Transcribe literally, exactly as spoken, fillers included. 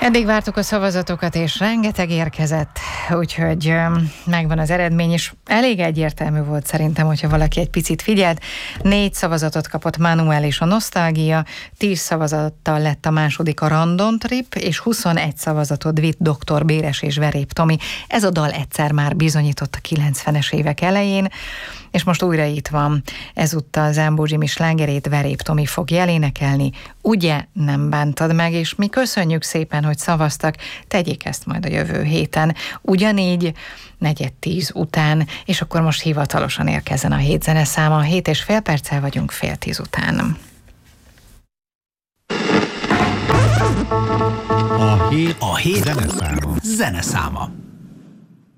Eddig vártuk a szavazatokat, és rengeteg érkezett, úgyhogy megvan az eredmény, és elég egyértelmű volt szerintem, hogyha valaki egy picit figyelt. Négy szavazatot kapott Manuel és a Nosztalgia, tíz szavazattal lett a második a Random Trip, és huszonegy szavazatot vitt doktor Béres és Verép Tomi. Ez a dal egyszer már bizonyított a kilencvenes évek elején, és most újra itt van. Ezúttal Zámbó Jimmy slágerét Verép Tomi fogja elénekelni. Ugye nem bántad meg, és mi köszönjük szépen, hogy szavaztak, tegyék ezt majd a jövő héten. Ugyanígy negyed tíz után, és akkor most hivatalosan érkezzen a hét zeneszáma. Hét és fél perccel vagyunk fél tíz után. A hét, a hét zeneszáma. zeneszáma.